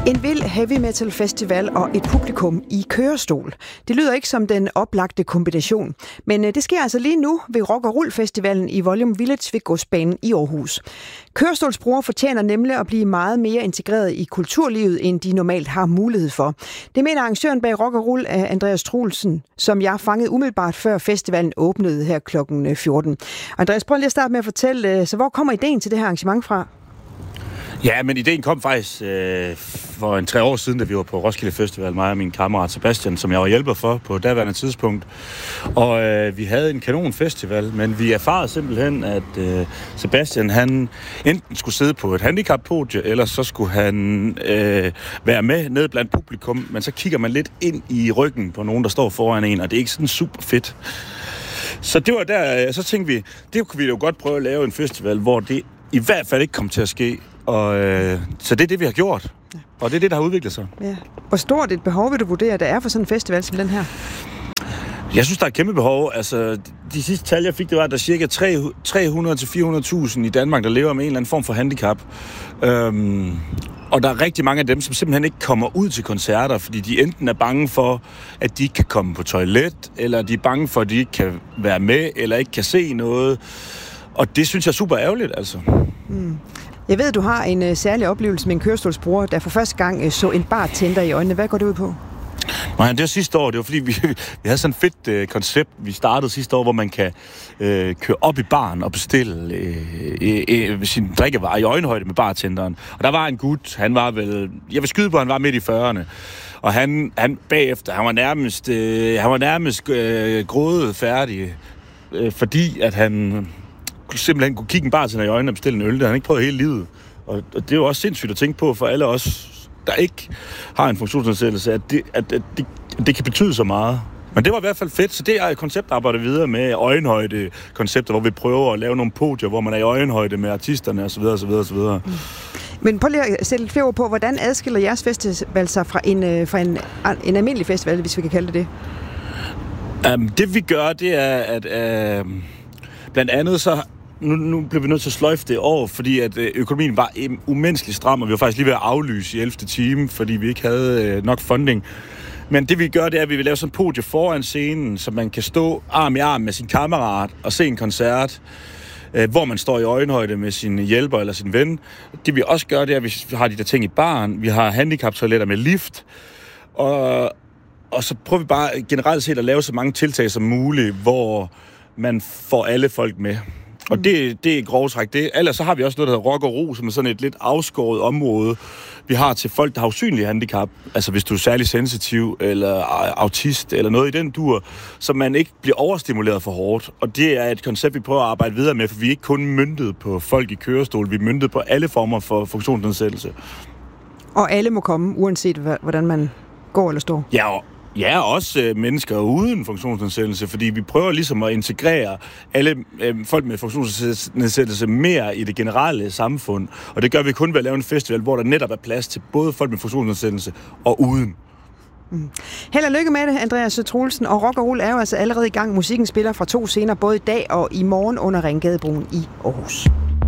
En vild heavy metal festival og et publikum i kørestol. Det lyder ikke som den oplagte kombination. Men det sker altså lige nu ved Rock og Rull Festivalen i Volume Village ved Godsbanen i Aarhus. Kørestolsbrugere fortjener nemlig at blive meget mere integreret i kulturlivet, end de normalt har mulighed for. Det mener arrangøren bag Rock og Rull af Andreas Troelsen, som jeg fangede umiddelbart før festivalen åbnede her kl. 14. Andreas, prøv lige at starte med at fortælle, så hvor kommer ideen til det her arrangement fra? Ja, men ideen kom faktisk for 3 år siden, da vi var på Roskilde Festival, mig og min kammerat Sebastian, som jeg var hjælper for på daværende tidspunkt. Og vi havde en kanon festival, men vi erfarede simpelthen, at Sebastian han enten skulle sidde på et handicap-podie, eller så skulle han være med ned blandt publikum, men så kigger man lidt ind i ryggen på nogen, der står foran en, og det er ikke sådan super fedt. Så det var der, så tænkte vi, det kunne vi jo godt prøve at lave en festival, hvor det i hvert fald ikke kom til at ske. Og så det er det, vi har gjort. Ja. Og det er det, der har udviklet sig. Ja. Hvor stort et behov vil du vurdere, der er for sådan en festival som den her? Jeg synes, der er et kæmpe behov. Altså, de sidste tal, jeg fik, det var, at der er cirka 300-400.000 i Danmark, der lever med en eller anden form for handicap. Og der er rigtig mange af dem, som simpelthen ikke kommer ud til koncerter, fordi de enten er bange for, at de ikke kan komme på toilet, eller de er bange for, at de ikke kan være med, eller ikke kan se noget. Og det synes jeg er super ærgerligt, altså. Jeg ved, at du har en særlig oplevelse med en kørestolsbruger, der for første gang så en bartender i øjnene. Hvad går det ud på? Nej, det var sidste år. Det var fordi, vi havde sådan et fedt koncept, vi startede sidste år, hvor man kan køre op i baren og bestille sin drikkevarer i øjenhøjde med bartenderen. Og der var en gut, han var vel, jeg vil skyde på, han var midt i 40'erne. Og han bagefter, han var nærmest grådet færdig, fordi at han simpelthen kunne kigge en bartender i øjnene og bestille en øl. Det har han ikke prøvet hele livet. Og det er jo også sindssygt at tænke på for alle os, der ikke har en funktionsnedsættelse, at det kan betyde så meget. Men det var i hvert fald fedt, så det er et koncept, der arbejder videre med øjenhøjde-koncepter, hvor vi prøver at lave nogle podier, hvor man er i øjenhøjde med artisterne osv. osv. Men prøv lige at sætte lidt flere ord på, hvordan adskiller jeres festival sig fra en almindelig festival, hvis vi kan kalde det det? Det vi gør, det er, at blandt andet så nu blev vi nødt til at sløjfe det år, fordi at økonomien var umenneskeligt stram, og vi var faktisk lige ved at aflyse i 11. time, fordi vi ikke havde nok funding. Men det vi gør, det er, at vi vil lave sådan en podie foran scenen, så man kan stå arm i arm med sin kammerat og se en koncert, hvor man står i øjenhøjde med sin hjælper eller sin ven. Det vi også gør, det er, at vi har de der ting i baren. Vi har handicaptoiletter med lift, og så prøver vi bare generelt set at lave så mange tiltag som muligt, hvor man får alle folk med. Og det er grove træk. Ellers så har vi også noget, der hedder Rock og Ro, som er sådan et lidt afskåret område, vi har til folk, der har usynlige handicap. Altså hvis du er særlig sensitiv, eller autist, eller noget i den dur, så man ikke bliver overstimuleret for hårdt. Og det er et koncept, vi prøver at arbejde videre med, for vi er ikke kun møntet på folk i kørestol, vi er møntet på alle former for funktionsnedsættelse. Og alle må komme, uanset hvordan man går eller står? Ja, også mennesker uden funktionsnedsættelse, fordi vi prøver ligesom at integrere alle folk med funktionsnedsættelse mere i det generelle samfund. Og det gør vi kun ved at lave en festival, hvor der netop er plads til både folk med funktionsnedsættelse og uden. Held og lykke med det, Andreas Troelsen. Og Rock og Rull er jo altså allerede i gang. Musikken spiller fra 2 scener både i dag og i morgen under Ringgadebroen i Aarhus.